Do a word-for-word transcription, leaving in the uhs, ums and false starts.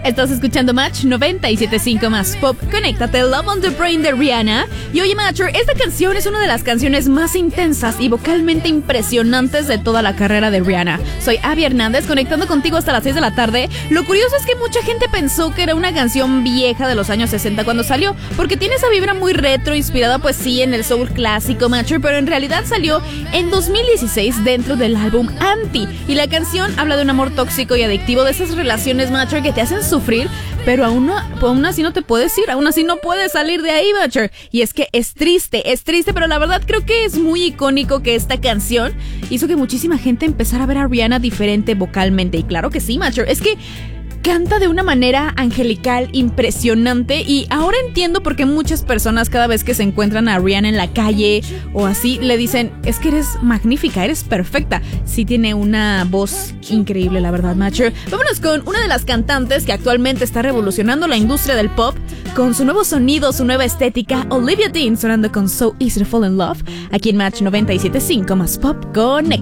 Estás escuchando Match noventa y siete punto cinco más Pop. Conéctate, Love on the Brain de Rihanna. Y oye, Matcher, esta canción es una de las canciones más intensas y vocalmente impresionantes de toda la carrera de Rihanna. Soy Abby Hernández, conectando contigo hasta las seis de la tarde. Lo curioso es que mucha gente pensó que era una canción vieja de los años sesenta cuando salió, porque tiene esa vibra muy retro, inspirada pues sí en el soul clásico, Matcher, pero en realidad salió en dos mil dieciséis dentro del álbum Anti. Y la canción habla de un amor tóxico y adictivo, de esas relaciones, Matcher, que te hacen sufrir, pero aún, no, aún así no te puedes ir, aún así no puedes salir de ahí, Matcher. Y es que es triste, es triste, pero la verdad creo que es muy icónico que esta canción hizo que muchísima gente empezara a ver a Rihanna diferente vocalmente. Y claro que sí, Matcher, es que canta de una manera angelical impresionante, y ahora entiendo por qué muchas personas cada vez que se encuentran a Rihanna en la calle o así le dicen, es que eres magnífica, eres perfecta. Sí tiene una voz increíble, la verdad, Matcher. Vámonos con una de las cantantes que actualmente está revolucionando la industria del pop con su nuevo sonido, su nueva estética, Olivia Dean, sonando con So Easy to Fall in Love, aquí en Match noventa y siete punto cinco más Pop. Conecta.